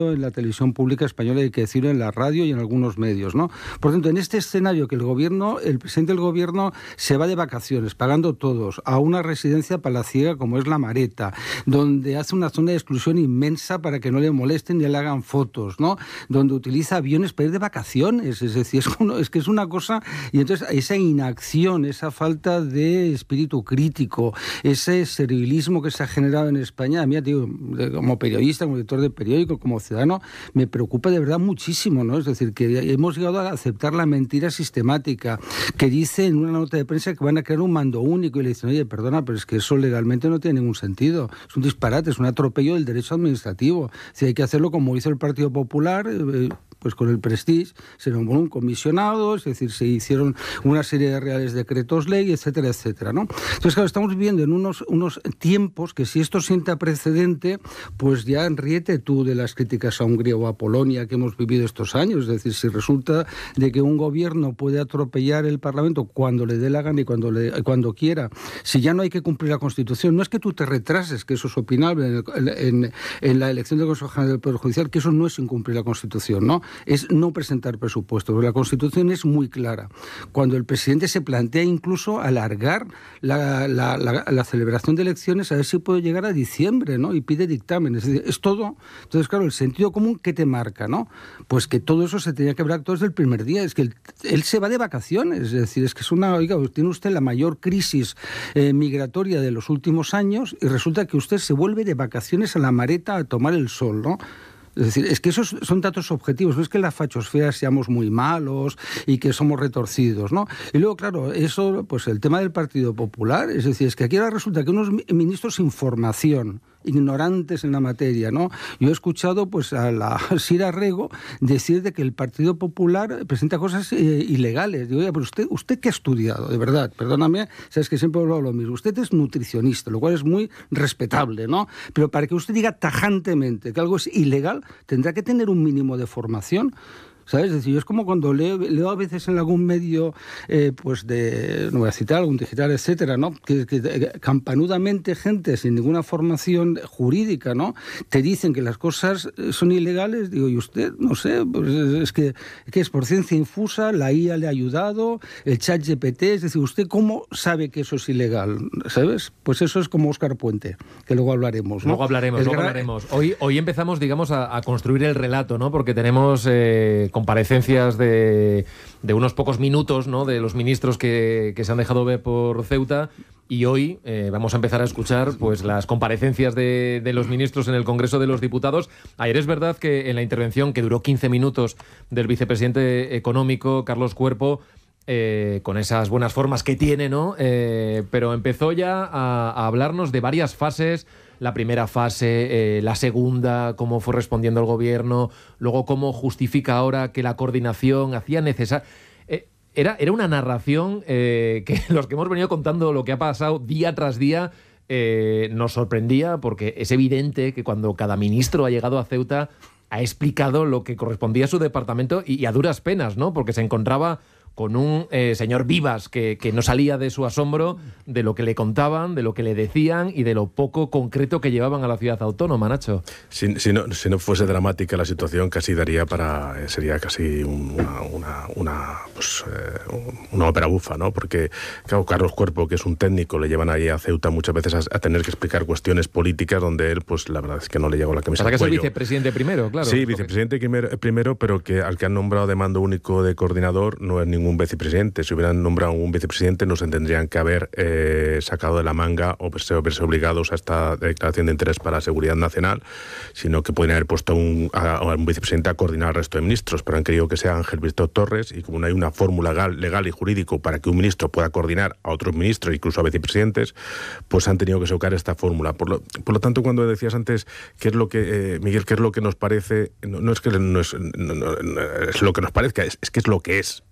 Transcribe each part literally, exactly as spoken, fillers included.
en la televisión pública española, hay que decirlo, en la radio y en algunos medios, ¿no? Por tanto, en este escenario que el gobierno, el presidente del gobierno se va de vacaciones, pagando todos, a una residencia palaciega como es La Mareta, donde hace una zona de exclusión inmensa para que no le molesten ni le hagan fotos, ¿no? Donde utiliza aviones para ir de vacaciones, es decir, es, uno, es que es una cosa, y entonces esa inacción, esa falta de espíritu crítico, ese servilismo que se ha generado en España, a mí, digo, como periodista, como director de periódico, como ciudadano, me preocupa de verdad muchísimo, ¿no? Es decir, que hemos llegado a aceptar la mentira sistemática, que dice en una nota de prensa que van a crear un mando único y le dicen, oye, perdona, pero es que eso legalmente no tiene ningún sentido, es un disparate, es un atropello del derecho administrativo. Si hay que hacerlo como hizo el Partido Popular, eh, pues con el Prestige, se nombró un comisionado, es decir, se hicieron una serie de reales decretos ley, etcétera, etcétera, ¿no? Entonces, claro, estamos viviendo en unos, unos tiempos que si esto sienta precedente, pues ya ríete tú de las críticas a Hungría o a Polonia que hemos vivido estos años. Es decir, si resulta de que un gobierno puede atropellar el Parlamento cuando le dé la gana y cuando, le, cuando quiera, si ya no hay que cumplir la Constitución, no es que tú te retrases, que eso es opinable en, el, en, en la elección del Consejo General del Poder Judicial, que eso no es incumplir la Constitución, ¿no? Es no presentar presupuestos. La Constitución es muy clara. Cuando el presidente se plantea incluso alargar la, la, la, la celebración de elecciones a ver si puede llegar a diciembre, ¿no? Y pide dictamen. Es decir, es todo. Entonces, claro, el sentido común, ¿qué te marca, no? Pues que todo eso se tenía que hablar todo desde el primer día. Es que él, él se va de vacaciones. Es decir, es que es una... Oiga, tiene usted la mayor crisis eh, migratoria de los últimos años y resulta que usted se vuelve de vacaciones a La Mareta a tomar el sol, ¿no? Es decir, es que esos son datos objetivos, no es que en la fachosfera seamos muy malos y que somos retorcidos, ¿no? Y luego, claro, eso, pues el tema del Partido Popular, es decir, es que aquí ahora resulta que unos ministros sin formación, ignorantes en la materia, ¿no? Yo he escuchado pues a la Sira Rego decir de que el Partido Popular presenta cosas eh, ilegales. Digo, oye, pero usted, ¿usted qué ha estudiado? De verdad, perdóname, sabes que siempre hablo lo mismo. Usted es nutricionista, lo cual es muy respetable, ¿no? Pero para que usted diga tajantemente que algo es ilegal, tendrá que tener un mínimo de formación. ¿Sabes? Es decir, es como cuando leo, leo a veces en algún medio, eh, pues de, no voy a citar, algún digital, etcétera, ¿no? Que, que, que campanudamente gente sin ninguna formación jurídica, ¿no? Te dicen que las cosas son ilegales. Digo, ¿y usted? No sé, pues es que, que es por ciencia infusa, la I A le ha ayudado, el chat G P T, es decir, ¿usted cómo sabe que eso es ilegal? ¿Sabes? Pues eso es como Óscar Puente, que luego hablaremos, ¿no? Luego hablaremos, el luego gran... hablaremos. Hoy, hoy empezamos, digamos, a, a construir el relato, ¿no? Porque tenemos... Eh, comparecencias de, de unos pocos minutos, ¿no? De los ministros que, que se han dejado ver por Ceuta, y hoy eh, vamos a empezar a escuchar pues las comparecencias de, de los ministros en el Congreso de los Diputados. Ayer es verdad que en la intervención, que duró quince minutos, del vicepresidente económico, Carlos Cuerpo, eh, con esas buenas formas que tiene, ¿no? Eh, pero empezó ya a, a hablarnos de varias fases. La primera fase, eh, la segunda, cómo fue respondiendo el gobierno, luego cómo justifica ahora que la coordinación hacía necesaria... Eh, era, era una narración eh, que los que hemos venido contando lo que ha pasado día tras día eh, nos sorprendía, porque es evidente que cuando cada ministro ha llegado a Ceuta ha explicado lo que correspondía a su departamento y, y a duras penas, ¿no? Porque se encontraba con un eh, señor Vivas que, que no salía de su asombro de lo que le contaban, de lo que le decían y de lo poco concreto que llevaban a la ciudad autónoma, Nacho. Si, si, no, si no fuese dramática la situación, casi daría para... sería casi una, una, una, pues, eh, una ópera bufa, ¿no? Porque, claro, Carlos Cuerpo, que es un técnico, le llevan ahí a Ceuta muchas veces a, a tener que explicar cuestiones políticas donde él, pues la verdad es que no le llegó la camisa al cuello. ¿Para que es el vicepresidente primero? Claro. Sí, vicepresidente primero, primero, pero que al que han nombrado de mando único de coordinador no es ningún un vicepresidente. Si hubieran nombrado un vicepresidente, no se tendrían que haber eh, sacado de la manga o verse, verse obligados a esta declaración de interés para la seguridad nacional, sino que podrían haber puesto un, a, a un vicepresidente a coordinar al resto de ministros, pero han querido que sea Ángel Víctor Torres, y como no hay una fórmula legal, legal y jurídico para que un ministro pueda coordinar a otros ministros, incluso a vicepresidentes, pues han tenido que sacar esta fórmula. Por lo, por lo tanto, cuando decías antes qué es lo que, eh, Miguel, qué es lo que nos parece, no, no es que no es, no, no, no, es lo que nos parezca, es, es que es lo que es. Y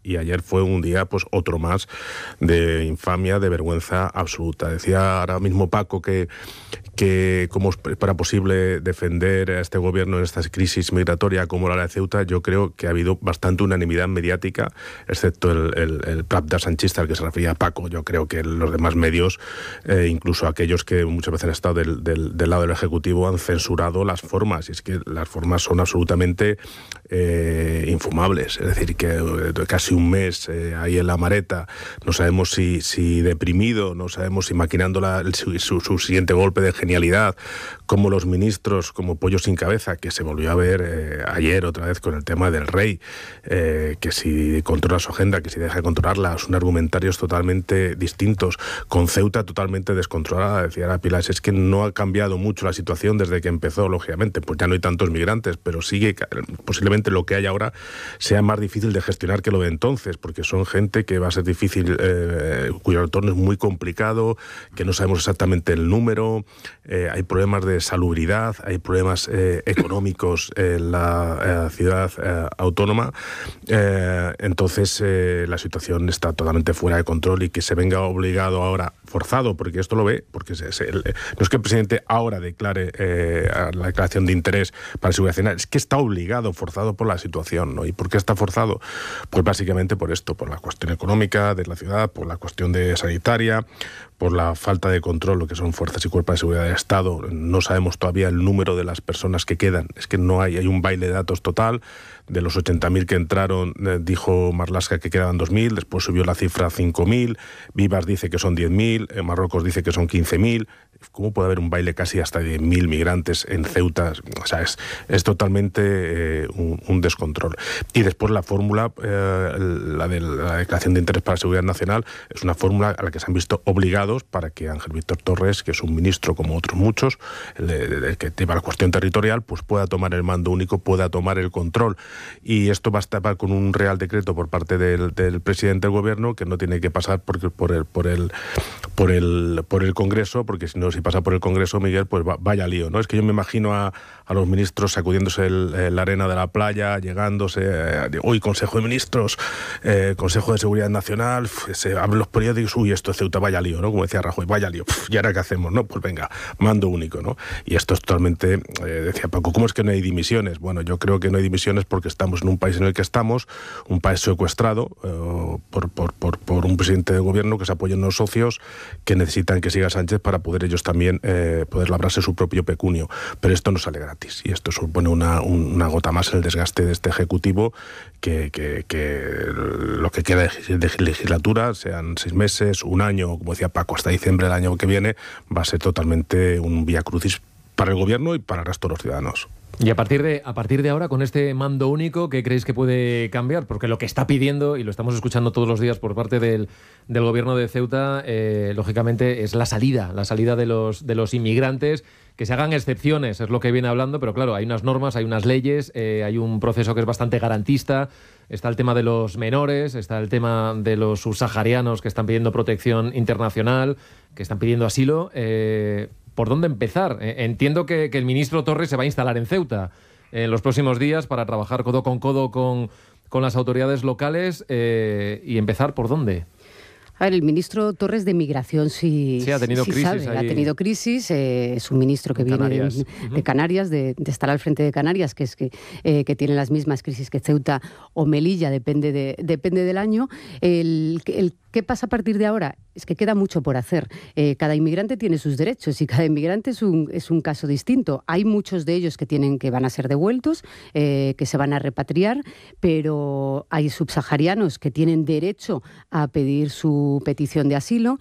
y ayer fue un día, pues otro más, de infamia, de vergüenza absoluta. Decía ahora mismo Paco que, que como para posible defender a este gobierno en esta crisis migratoria como la de Ceuta, yo creo que ha habido bastante unanimidad mediática, excepto el, el, el Pravda sanchista al que se refería Paco. Yo creo que los demás medios, eh, incluso aquellos que muchas veces han estado del, del, del lado del Ejecutivo, han censurado las formas, y es que las formas son absolutamente eh, infumables. Es decir, que eh, casi un mes eh, ahí en la Mareta, no sabemos si, si deprimido, no sabemos si maquinando la, el, su, su, su siguiente golpe de genialidad, como los ministros, como pollo sin cabeza, que se volvió a ver eh, ayer otra vez con el tema del rey, eh, que si controla su agenda, que si deja de controlarla, son argumentarios totalmente distintos, con Ceuta totalmente descontrolada. Decía la Pilar, es que no ha cambiado mucho la situación desde que empezó, lógicamente, pues ya no hay tantos migrantes, pero sigue, posiblemente lo que hay ahora sea más difícil de gestionar que lo de entonces, porque son gente que va a ser difícil, eh, cuyo retorno es muy complicado, que no sabemos exactamente el número, eh, hay problemas de salubridad, hay problemas eh, económicos en la eh, ciudad eh, autónoma, eh, entonces eh, la situación está totalmente fuera de control, y que se venga obligado ahora, forzado, porque esto lo ve, porque se, se, el, no es que el presidente ahora declare eh, la declaración de interés para la seguridad nacional, es que está obligado, forzado por la situación, ¿no? ¿Y por qué está forzado? Pues básicamente por esto, por la cuestión económica de la ciudad, por la cuestión de sanitaria, por la falta de control, lo que son fuerzas y cuerpos de seguridad del Estado. No sabemos todavía el número de las personas que quedan, es que no hay, hay un baile de datos total. De los ochenta mil que entraron, eh, dijo Marlaska que quedaban dos mil, después subió la cifra a cinco mil, Vivas dice que son diez mil, eh, Marruecos dice que son quince mil. ¿Cómo puede haber un baile casi hasta de mil migrantes en Ceuta? O sea, es, es totalmente eh, un, un descontrol. Y después la fórmula, eh, la de la declaración de interés para la seguridad nacional, es una fórmula a la que se han visto obligados para que Ángel Víctor Torres, que es un ministro como otros muchos, el, el, el que lleva la cuestión territorial, pues pueda tomar el mando único, pueda tomar el control. Y esto va a estar con un real decreto por parte del, del presidente del gobierno, que no tiene que pasar por, por, el, por, el, por, el, por el Congreso, porque si no, si pasa por el Congreso, Miguel, pues va, vaya lío, ¿no? Es que yo me imagino a, a los ministros sacudiéndose el, el, la arena de la playa, llegándose, eh, hoy Consejo de Ministros, eh, Consejo de Seguridad Nacional, se abren los periódicos, uy, esto es Ceuta, vaya lío, ¿no? Como decía Rajoy, vaya lío, ¿y ahora qué hacemos, no? Pues venga, mando único, ¿no? Y esto es totalmente, eh, decía Paco, ¿cómo es que no hay dimisiones? Bueno, yo creo que no hay dimisiones porque estamos en un país en el que estamos, un país secuestrado eh, por, por, por, por un presidente de gobierno que se apoya en los socios que necesitan que siga Sánchez para poder ellos también eh, poder labrarse su propio pecunio. Pero esto no sale gratis, y esto supone una, un, una gota más en el desgaste de este Ejecutivo, que, que, que lo que queda de legislatura, sean seis meses, un año, como decía Paco, hasta diciembre del año que viene, va a ser totalmente un vía crucis para el gobierno y para el resto de los ciudadanos. Y a partir de a partir de ahora, con este mando único, ¿qué creéis que puede cambiar? Porque lo que está pidiendo, y lo estamos escuchando todos los días por parte del, del gobierno de Ceuta, eh, lógicamente es la salida, la salida de los, de los inmigrantes, que se hagan excepciones, es lo que viene hablando, pero claro, hay unas normas, hay unas leyes, eh, hay un proceso que es bastante garantista, está el tema de los menores, está el tema de los subsaharianos que están pidiendo protección internacional, que están pidiendo asilo. Eh, ¿Por dónde empezar? Entiendo que, que el ministro Torres se va a instalar en Ceuta en los próximos días para trabajar codo con codo con, con las autoridades locales, eh, y empezar ¿por dónde? A ver, el ministro Torres de Migración sí, sí ha tenido sí crisis. Sabe, ahí... Ha tenido crisis, eh, es un ministro que viene Canarias. de, de Canarias, de, de estar al frente de Canarias, que es que, eh, que tiene las mismas crisis que Ceuta o Melilla, depende, de, depende del año. El, el ¿Qué pasa a partir de ahora? Es que queda mucho por hacer. Eh, cada inmigrante tiene sus derechos y cada inmigrante es un, es un caso distinto. Hay muchos de ellos que, tienen, que van a ser devueltos, eh, que se van a repatriar, pero hay subsaharianos que tienen derecho a pedir su petición de asilo,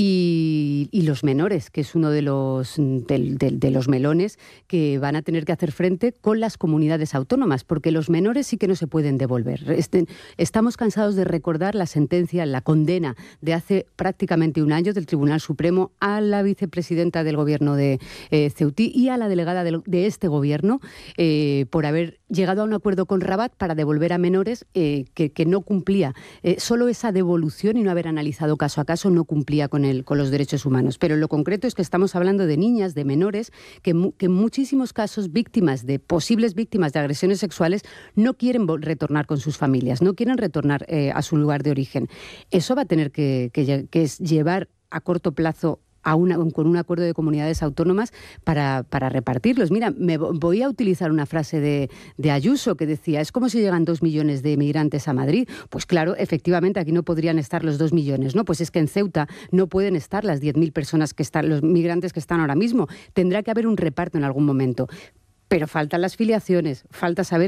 y, y los menores, que es uno de los, de, de, de los melones que van a tener que hacer frente con las comunidades autónomas, porque los menores sí que no se pueden devolver. Este, estamos cansados de recordar la sentencia, la condena de hace prácticamente un año del Tribunal Supremo a la vicepresidenta del gobierno de eh, Ceutí y a la delegada de, de este gobierno eh, por haber llegado a un acuerdo con Rabat para devolver a menores eh, que, que no cumplía eh, solo esa devolución y no haber analizado analizado caso a caso, no cumplía con, el, con los derechos humanos. Pero lo concreto es que estamos hablando de niñas, de menores, que, que en muchísimos casos víctimas de posibles víctimas de agresiones sexuales no quieren retornar con sus familias, no quieren retornar eh, a su lugar de origen. Eso va a tener que, que, que es llevar a corto plazo a una, con un acuerdo de comunidades autónomas para, para repartirlos. Mira, me voy a utilizar una frase de, de Ayuso que decía, es como si llegan dos millones de migrantes a Madrid. Pues claro, efectivamente, aquí no podrían estar los dos millones, ¿no? Pues es que en Ceuta no pueden estar las diez mil personas que están, los migrantes que están ahora mismo. Tendrá que haber un reparto en algún momento. Pero faltan las filiaciones, falta saber